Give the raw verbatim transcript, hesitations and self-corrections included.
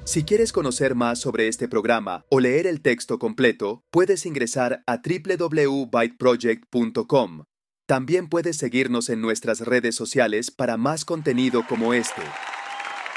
Si quieres conocer más sobre este programa o leer el texto completo, puedes ingresar a doble u doble u doble u punto byte project punto com. También puedes seguirnos en nuestras redes sociales para más contenido como este.